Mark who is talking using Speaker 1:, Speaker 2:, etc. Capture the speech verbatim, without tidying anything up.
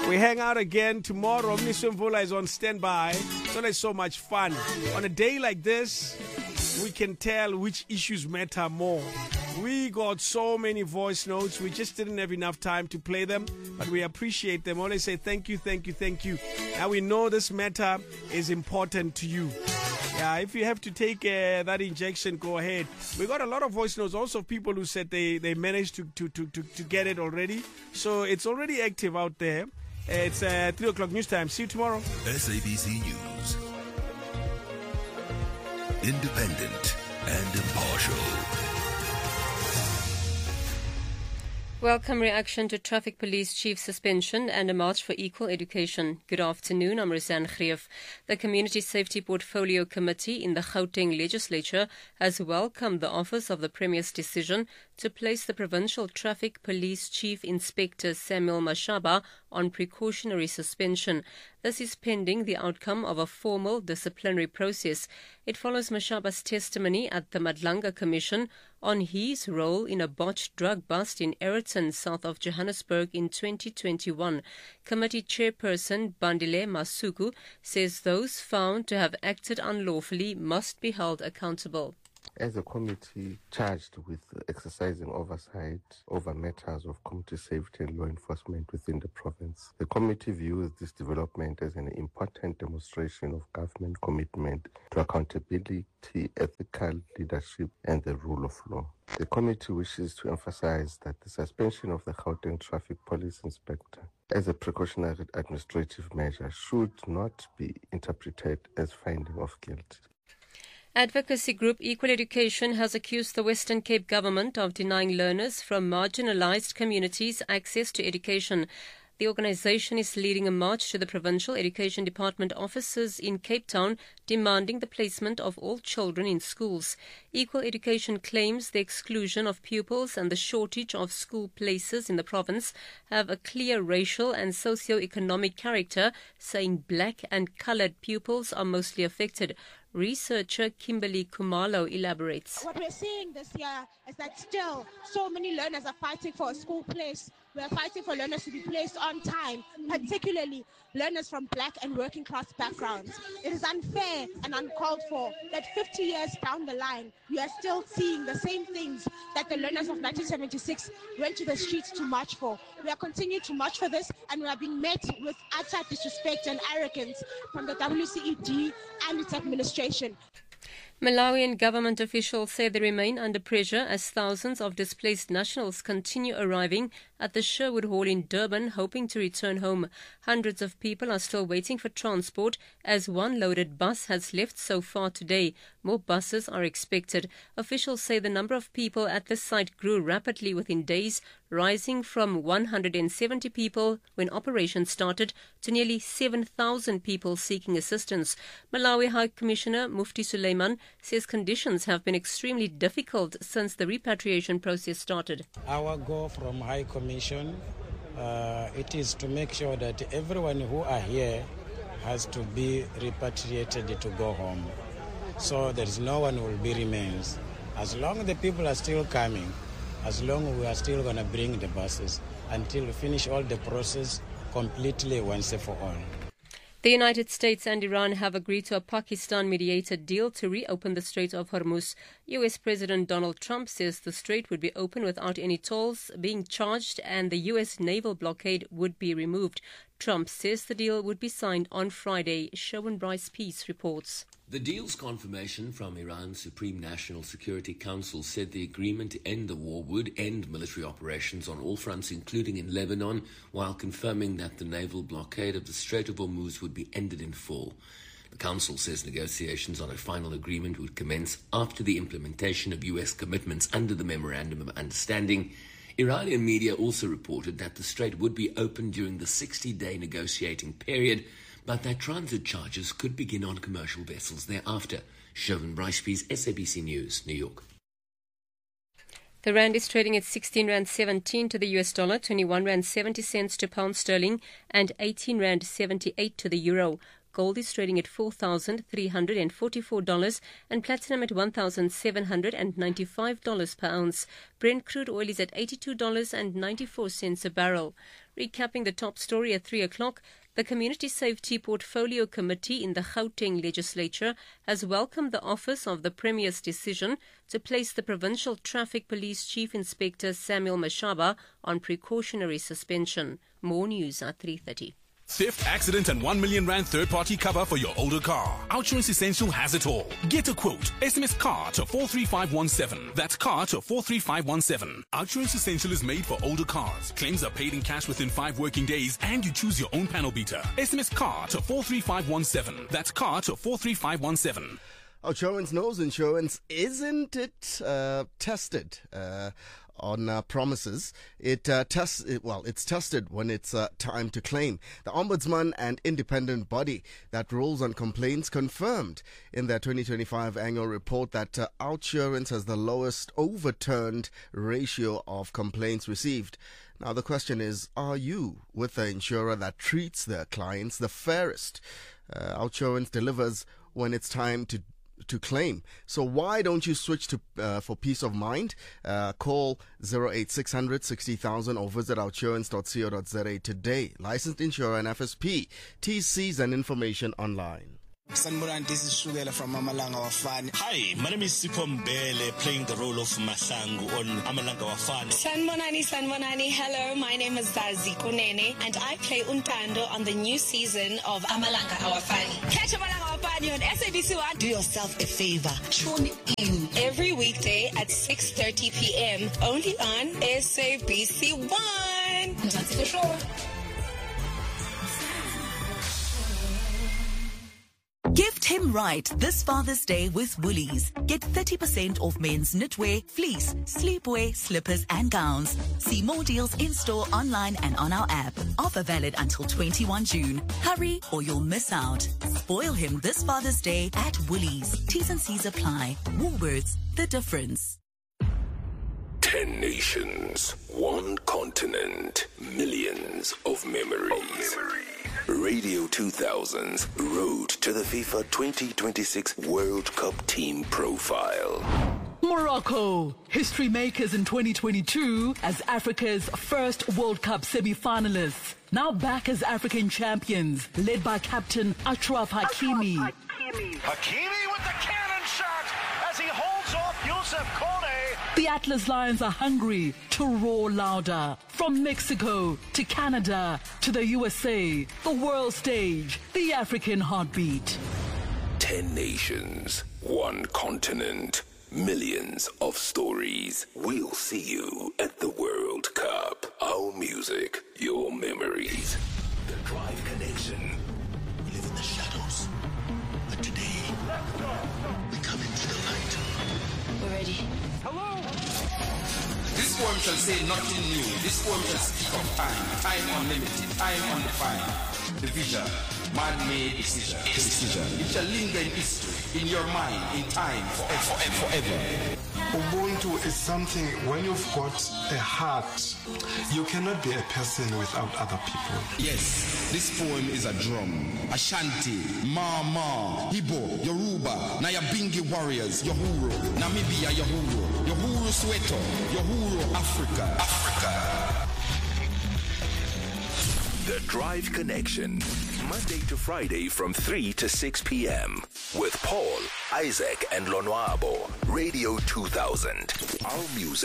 Speaker 1: We hang out again tomorrow. Mniswa Mvula is on standby. It's always so much fun. On a day like this, we can tell which issues matter more. We got so many voice notes. We just didn't have enough time to play them, but we appreciate them. Always say thank you, thank you, thank you. Now we know this matter is important to you. Yeah, if you have to take uh, that injection, go ahead. We got a lot of voice notes also of people who said they, they managed to, to, to, to, to get it already. So it's already active out there. It's uh, three o'clock news time. See you tomorrow.
Speaker 2: S A B C News. Independent and impartial.
Speaker 3: Welcome reaction to Traffic Police Chief suspension and a march for equal education. Good afternoon, I'm Roseanne Greef. The Community Safety Portfolio Committee in the Gauteng Legislature has welcomed the Office of the Premier's decision to place the Provincial Traffic Police Chief Inspector Samuel Mashaba on precautionary suspension. This is pending the outcome of a formal disciplinary process. It follows Mashaba's testimony at the Madlanga Commission on his role in a botched drug bust in Ayrton, south of Johannesburg in twenty twenty-one. Committee Chairperson Bandile Masuku says those found to have acted unlawfully must be held accountable.
Speaker 4: As a committee charged with exercising oversight over matters of community safety and law enforcement within the province, the committee views this development as an important demonstration of government commitment to accountability, ethical leadership, and the rule of law. The committee wishes to emphasize that the suspension of the Gauteng Traffic Police Inspector as a precautionary administrative measure should not be interpreted as finding of guilt.
Speaker 3: Advocacy group Equal Education has accused the Western Cape government of denying learners from marginalised communities access to education. The organisation is leading a march to the Provincial Education Department offices in Cape Town, demanding the placement of all children in schools. Equal Education claims the exclusion of pupils and the shortage of school places in the province have a clear racial and socio-economic character, saying black and coloured pupils are mostly affected. Researcher Kimberly Kumalo elaborates.
Speaker 5: What we're seeing this year is that still so many learners are fighting for a school place. We're fighting for learners to be placed on time, particularly learners from black and working class backgrounds. It is unfair and uncalled for that fifty years down the line, we are still seeing the same things that the learners of nineteen seventy-six went to the streets to march for. We are continuing to march for this, and we are being met with utter disrespect and arrogance from the W C E D and its administration.
Speaker 3: Malawian government officials say they remain under pressure as thousands of displaced nationals continue arriving at the Sherwood Hall in Durban, hoping to return home. Hundreds of people are still waiting for transport as one loaded bus has left so far today. More buses are expected. Officials say the number of people at the site grew rapidly within days, rising from one hundred seventy people when operations started to nearly seven thousand people seeking assistance. Malawi High Commissioner Mufti Suleiman says conditions have been extremely difficult since the repatriation process started.
Speaker 6: Our goal from High Commission, uh, it is to make sure that everyone who are here has to be repatriated to go home. So there is no one who will be remains. As long as the people are still coming, as long as we are still going to bring the buses until we finish all the process completely once and for all.
Speaker 3: The United States and Iran have agreed to a Pakistan-mediated deal to reopen the Strait of Hormuz. U S President Donald Trump says the strait would be open without any tolls being charged and the U S naval blockade would be removed. Trump says the deal would be signed on Friday. Sherwin Bryce Peace reports.
Speaker 7: The deal's confirmation from Iran's Supreme National Security Council said the agreement to end the war would end military operations on all fronts, including in Lebanon, while confirming that the naval blockade of the Strait of Hormuz would be ended in full. The Council says negotiations on a final agreement would commence after the implementation of U S commitments under the Memorandum of Understanding. Iranian media also reported that the strait would be open during the sixty-day negotiating period, but that transit charges could begin on commercial vessels thereafter. Sherwin Bryce-Pease, S A B C News, New York.
Speaker 3: The rand is trading at sixteen rand seventeen to the U S dollar, twenty-one rand seventy cents to pound sterling, and eighteen rand seventy-eight to the euro. Gold is trading at four thousand three hundred forty-four dollars and platinum at one thousand seven hundred ninety-five dollars per ounce. Brent crude oil is at eighty-two dollars and ninety-four cents a barrel. Recapping the top story at three o'clock, the Community Safety Portfolio Committee in the Gauteng Legislature has welcomed the office of the Premier's decision to place the Provincial Traffic Police Chief Inspector Samuel Mashaba on precautionary suspension. More news at three thirty.
Speaker 8: Theft, accident and one million rand third-party cover for your older car. Outsurance Essential has it all. Get a quote. S M S CAR to four three five one seven. That's CAR to four three five one seven. Outsurance Essential is made for older cars. Claims are paid in cash within five working days and you choose your own panel beater. S M S CAR to four three five one seven. That's CAR to four three five one seven.
Speaker 9: Outsurance knows insurance, isn't it uh, tested uh, on uh, promises. It uh, tests, it, well, it's tested when it's uh, time to claim. The Ombudsman and independent body that rules on complaints confirmed in their twenty twenty-five annual report that uh, Outsurance has the lowest overturned ratio of complaints received. Now, the question is, are you with the insurer that treats their clients the fairest? Uh, Outsurance delivers when it's time to to claim. So why don't you switch to uh, for peace of mind? Uh, call zero eight six hundred sixty thousand or visit outsurance dot co dot za today. Licensed insurer and F S P. T Cs and information online.
Speaker 10: Sanbonan, this is Shugela from Amalanga Wafani.
Speaker 11: Hi, my name is Sipho Mbele, playing the role of Masangu on Amalanga Wafani.
Speaker 12: Sanbonani, Sanbonani, hello, my name is Zazi Kunene, and I play Untando on the new season of Amalanga Wafani. Catch Amalanga Wafani on S A B C one. Do yourself a favor, tune in every weekday at six thirty p.m. only on S A B C one. That's for sure.
Speaker 13: Gift him right this Father's Day with Woolies. Get thirty percent off men's knitwear, fleece, sleepwear, slippers and gowns. See more deals in-store, online and on our app. Offer valid until twenty-first of June. Hurry or you'll miss out. Spoil him this Father's Day at Woolies. T's and C's apply. Woolworths, the difference.
Speaker 2: Ten nations, one continent, millions of memories. Of memory. Radio two thousands Road to the FIFA twenty twenty-six World Cup Team Profile.
Speaker 14: Morocco, history makers in twenty twenty-two as Africa's first World Cup semi-finalists. Now back as African champions, led by captain Achraf Hakimi.
Speaker 15: Hakimi. Hakimi with the cannon shot as he holds off Youssef Kone.
Speaker 14: The Atlas Lions are hungry to roar louder. From Mexico to Canada to the U S A, the world stage, the African heartbeat.
Speaker 2: Ten nations, one continent, millions of stories. We'll see you at the World Cup. Our music, your memories. The Drive Connection. We live in the shadows, but today we come into the light.
Speaker 12: We're ready.
Speaker 16: Hello. This poem shall say nothing new. This poem shall speak of time, time unlimited, time undefined. Division, man-made decision. decision. It shall linger in history, in your mind, in time, forever and forever.
Speaker 17: Ubuntu is something, when you've got a heart, you cannot be a person without other people.
Speaker 16: Yes, this poem is a drum. Ashanti, Mama, Igbo, Yoruba, Nyabingi warriors, Yohuro, Namibia, Yohuro, Yohuro Soweto, Yohuro Africa, Africa.
Speaker 2: The Drive Connection, Monday to Friday from three to six p.m. with Paul, Isaac and Lonwabo. Radio two thousand. Our music.